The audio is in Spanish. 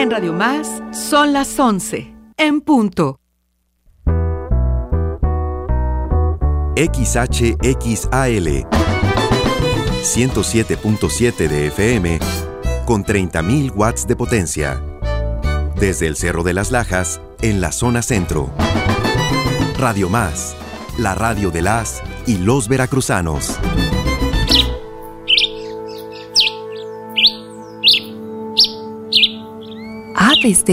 En Radio Más son las 11, en punto. XHXAL 107.7 de FM con 30.000 watts de potencia. Desde el Cerro de las Lajas, en la zona centro. Radio Más, la radio de las y los veracruzanos. Aves de